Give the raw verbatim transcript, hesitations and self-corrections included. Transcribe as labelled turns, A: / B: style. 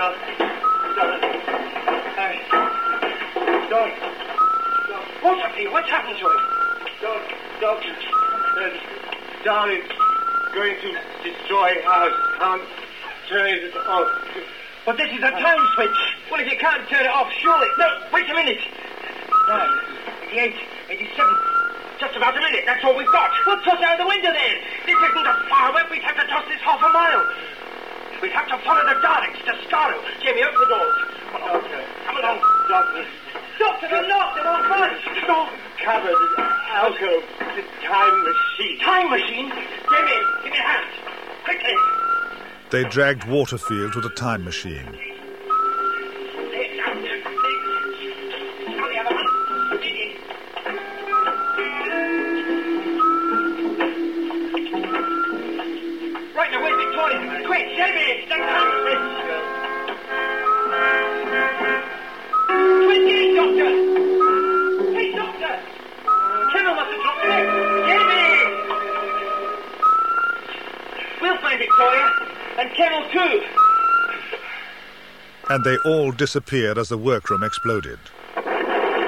A: Doc. Doc. Hey. Doc. Doc.
B: What's up here? What's happened to him?
A: Doc. Doc. Uh, Darling's going to destroy our can't turn it off.
B: But this is a time switch. Well, if you can't turn it off, surely... No, wait a minute. Nine, eighty-eight, eighty-seven. Just about a minute. That's all we've got. We'll toss out the window then. This isn't a firework. We'd have to toss this half a mile. We'd have to follow the Daleks to Skaro. Jamie, open the doors. Come along.
A: Doctor.
B: Come along.
A: Doctor.
B: Doctor, they're locked. They're on fire. No.
A: Cupboard, alcove, the time machine.
B: Time machine? Jamie, give me a hand. Quickly.
C: They dragged Waterfield to the time machine.
B: Right now, where's Victoria? Quick, Jamie, that time machine. Quick, Doctor. Hey, Doctor. Kennel must have dropped the leg. Jamie! We'll find Victoria. And Kennel too.
C: And they all disappeared as the workroom exploded.